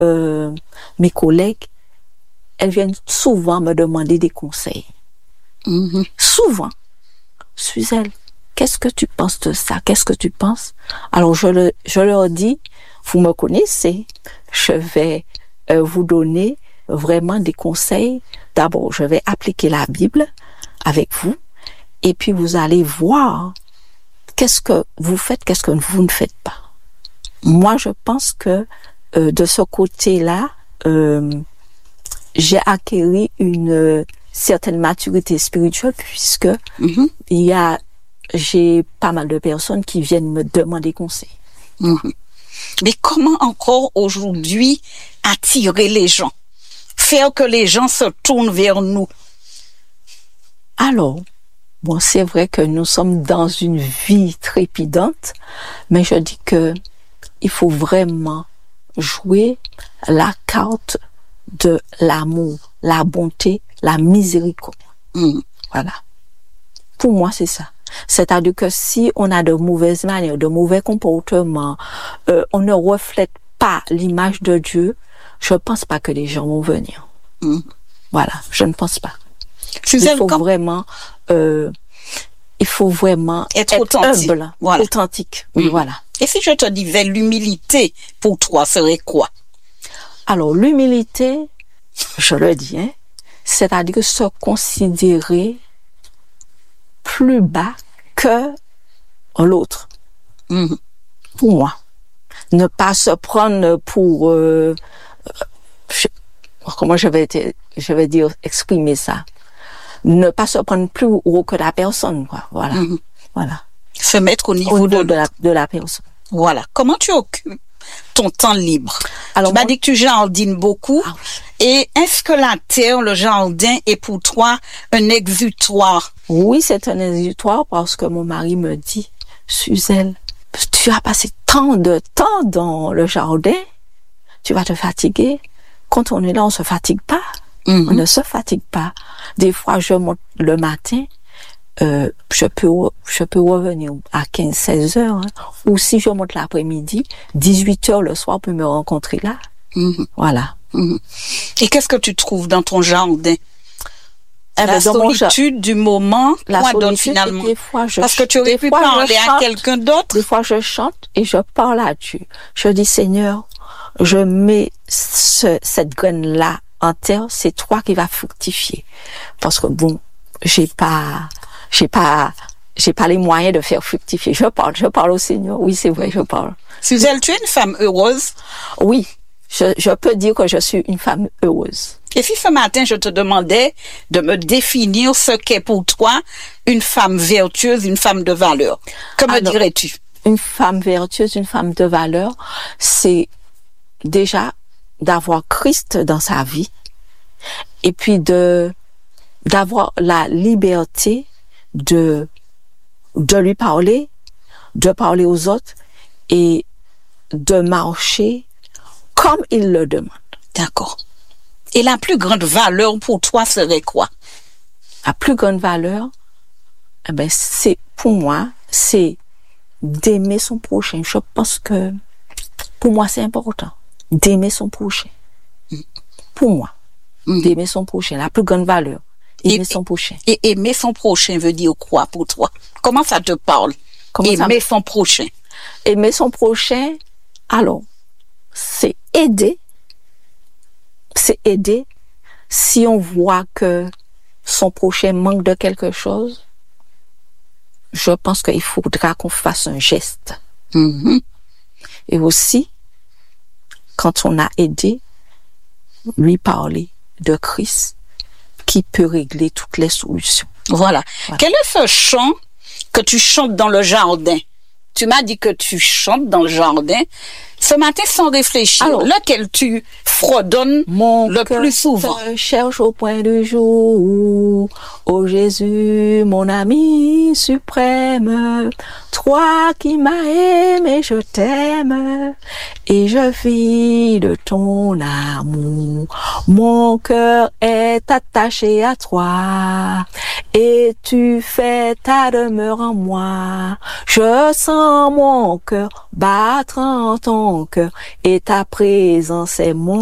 mes collègues, elles viennent souvent me demander des conseils. Souvent. Suzelle, qu'est-ce que tu penses de ça? Qu'est-ce que tu penses? Alors, je leur dis, vous me connaissez, je vais vous donner vraiment des conseils. D'abord, je vais appliquer la Bible avec vous, et puis vous allez voir qu'est-ce que vous faites, qu'est-ce que vous ne faites pas. Moi, je pense que de ce côté-là, j'ai acquis une certaine maturité spirituelle puisque j'ai pas mal de personnes qui viennent me demander conseil. Mais comment encore aujourd'hui attirer les gens? Faire que les gens se tournent vers nous? Alors, bon, c'est vrai que nous sommes dans une vie trépidante, mais je dis que il faut vraiment jouer la carte de l'amour, la bonté, la miséricorde. Voilà. Pour moi, c'est ça. C'est-à-dire que si on a de mauvaises manières, de mauvais comportements, on ne reflète pas l'image de Dieu, je pense pas que les gens vont venir. Voilà, je ne pense pas. Il faut vraiment être authentique. Humble, voilà. Authentique. Oui, voilà. Et si je te disais l'humilité, pour toi, serait quoi? Alors, l'humilité, je le dis, c'est-à-dire se considérer plus bas que l'autre. Pour moi. Ne pas se prendre pour... comment je vais dire, exprimer ça? Ne pas se prendre plus haut que la personne, quoi. Voilà. Voilà. Se mettre au niveau de la personne. Voilà. Comment tu occupes ton temps libre? Alors, tu m'as dit que tu jardines beaucoup. Ah, et est-ce que la terre, le jardin, est pour toi un exutoire? Oui, c'est un exutoire parce que mon mari me dit, Suzelle, tu as passé tant de temps dans le jardin, tu vas te fatiguer. Quand on est là, on se fatigue pas. On ne se fatigue pas. Des fois, je monte le matin, je peux revenir à 15-16 heures, ou si je monte l'après-midi, 18 heures le soir pour me rencontrer là. Voilà. Et qu'est-ce que tu trouves dans ton jardin? La solitude du moment, quoi d'autre finalement? Parce que tu aurais pu parler à quelqu'un d'autre. Des fois, je chante et je parle à Dieu. Je dis, Seigneur, je mets cette graine-là en terre, c'est toi qui vas fructifier. Parce que bon, j'ai pas les moyens de faire fructifier. Je parle au Seigneur. Oui, c'est vrai, je parle. Suzelle, tu es une femme heureuse? Oui, je peux dire que je suis une femme heureuse. Et si ce matin, je te demandais de me définir ce qu'est pour toi une femme vertueuse, une femme de valeur, que me dirais-tu? Une femme vertueuse, une femme de valeur, c'est déjà d'avoir Christ dans sa vie et puis d'avoir la liberté de lui parler, de parler aux autres et de marcher comme il le demande. D'accord. Et la plus grande valeur pour toi serait quoi? La plus grande valeur, c'est, pour moi, c'est d'aimer son prochain. Je pense que, pour moi, c'est important. D'aimer son prochain. Pour moi. D'aimer son prochain. La plus grande valeur. Aimer son prochain. Et aimer son prochain veut dire quoi pour toi? Comment ça te parle? Aimer son prochain. Aimer son prochain, alors, c'est aider. C'est aider. Si on voit que son prochain manque de quelque chose, je pense qu'il faudra qu'on fasse un geste. Et aussi, quand on a aidé, lui parler de Christ qui peut régler toutes les solutions. Voilà. Quel est ce chant que tu chantes dans le jardin? Tu m'as dit que tu chantes dans le jardin. Ce matin, sans réfléchir, alors, lequel tu fredonnes le plus souvent? Mon cœur cherche au point du jour, ô Jésus, mon ami suprême, toi qui m'as aimé, je t'aime, et je vis de ton amour. Mon cœur est attaché à toi, et tu fais ta demeure en moi. Je sens mon cœur battre en ton mon cœur et ta présence est mon